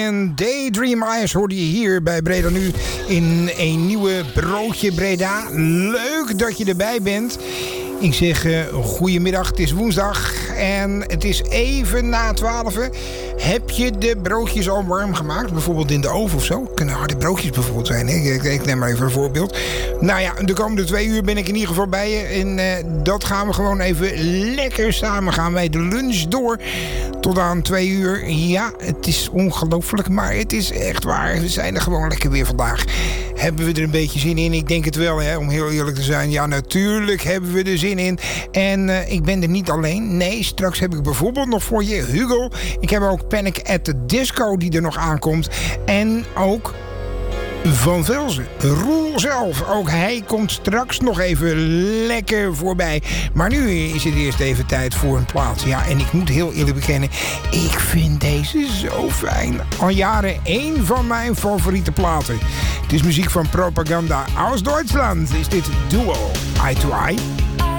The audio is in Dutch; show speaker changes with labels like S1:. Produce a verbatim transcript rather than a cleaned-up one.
S1: en Daydream Eyes hoorde je hier bij Breda Nu in een nieuwe Broodje Breda. Leuk dat je erbij bent. Ik zeg uh, goedemiddag, het is woensdag en het is even na twaalf. Heb je de broodjes al warm gemaakt? Bijvoorbeeld in de oven of zo? Kunnen harde broodjes bijvoorbeeld zijn. Hè? Ik, ik neem maar even een voorbeeld. Nou ja, de komende twee uur ben ik in ieder geval bij je. En uh, dat gaan we gewoon even lekker samen. Gaan wij de lunch door tot aan twee uur. Ja, het is ongelooflijk, maar het is echt waar. We zijn er gewoon lekker weer vandaag. Hebben we er een beetje zin in? Ik denk het wel, hè, om heel eerlijk te zijn. Ja, natuurlijk hebben we er zin in. En uh, ik ben er niet alleen. Nee, straks heb ik bijvoorbeeld nog voor je Hugo. Ik heb ook Panic at the Disco die er nog aankomt. En ook Van Velzen. Roel zelf. Ook hij komt straks nog even lekker voorbij. Maar nu is het eerst even tijd voor een plaat. Ja, en ik moet heel eerlijk bekennen, ik vind deze zo fijn. Al jaren één van mijn favoriete platen. Het is muziek van Propaganda. Aus Duitsland is dit Duo. Eye to Eye.